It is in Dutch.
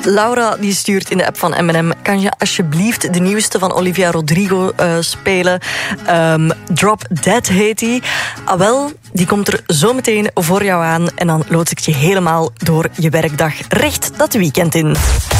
Laura die stuurt in de app van M&M: kan je alsjeblieft de nieuwste van Olivia Rodrigo spelen? Drop Dead heet die. Ah wel, die komt er zo meteen voor jou aan en dan loods ik je helemaal door je werkdag recht dat weekend in.